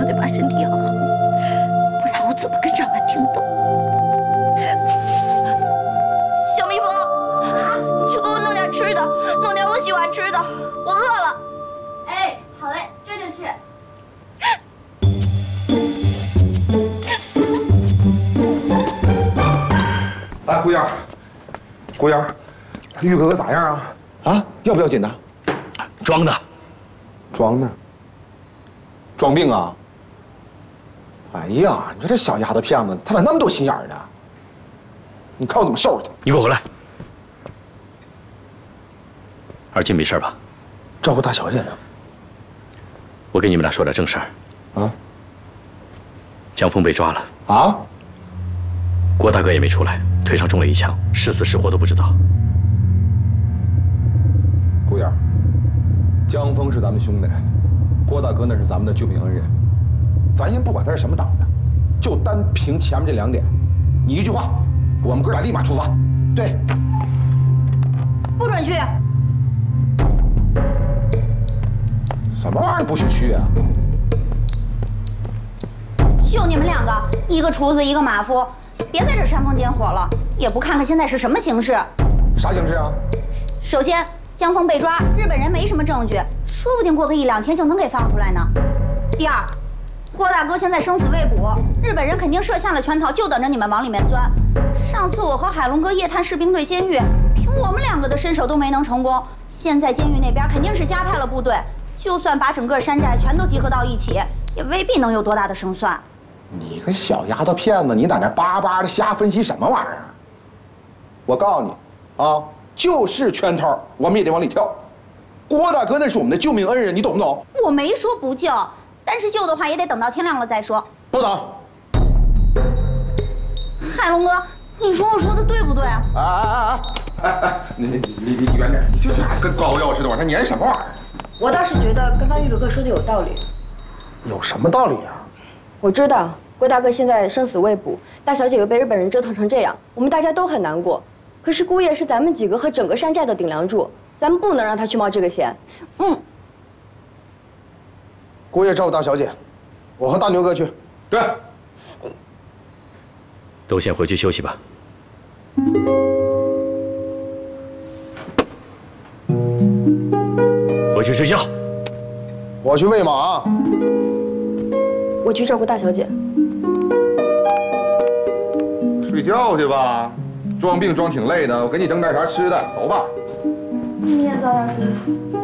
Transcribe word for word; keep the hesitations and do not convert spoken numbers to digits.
我得把身体养好，不然我怎么跟长安听懂？小蜜蜂，你去给我弄点吃的，弄点我喜欢吃的，我饿了。 哎，好嘞，这就去。 哎，姑爷，姑爷，玉哥哥咋样啊？啊，要不要紧的？ 装的， 装的，装病啊！哎呀，你说这小丫头片子，她咋那么多心眼呢？你看我怎么收拾她！ 你给我回来！二姐没事吧？ 照顾大小姐呢。 我跟你们俩说点正事儿。 啊？ 江峰被抓了。 啊？ 郭大哥也没出来，腿上中了一枪，是死是活都不知道。 姑爷，江峰是咱们兄弟，郭大哥那是咱们的救命恩人。咱先不管他是什么党的，就单凭前面这两点，你一句话，我们哥俩立马出发。对， 不准去！ 什么玩意儿不许去啊？ 就你们两个，一个厨子，一个马夫，别在这煽风点火了，也不看看现在是什么形势。 啥形势啊？ 首先，江峰被抓，日本人没什么证据，说不定过个一两天就能给放出来呢。第二，郭大哥现在生死未卜，日本人肯定设下了圈套，就等着你们往里面钻。上次我和海龙哥夜探士兵队监狱，凭我们两个的身手都没能成功，现在监狱那边肯定是加派了部队，就算把整个山寨全都集合到一起，也未必能有多大的胜算。 你个小丫头片子，你在那巴巴的瞎分析什么玩意儿？我告诉你，啊，就是圈套，我们也得往里跳。郭大哥那是我们的救命恩人，你懂不懂？ 我没说不救，但是救的话也得等到天亮了再说。 不等。 海龙哥，你说我说的对不对啊？ 哎哎哎哎哎，你你你你远点！你这这跟膏药似的往上粘什么玩意儿？ 我倒是觉得刚刚玉哥哥说的有道理。 有什么道理啊？ 我知道郭大哥现在生死未卜，大小姐又被日本人折腾成这样，我们大家都很难过。可是姑爷是咱们几个和整个山寨的顶梁柱，咱们不能让他去冒这个险。 嗯。 姑爷照顾大小姐，我和大牛哥去。对。 都先回去休息吧。回去睡觉。 我去喂马。 我去照顾大小姐。 睡觉去吧，装病装挺累的，我给你整点啥吃的，走吧。 你也早点睡。